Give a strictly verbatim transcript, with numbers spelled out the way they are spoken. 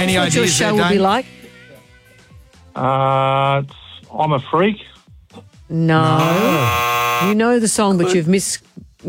Any what your ideas show there, will be Dane? like? Uh, it's, I'm a freak. No. You know the song, but you've mis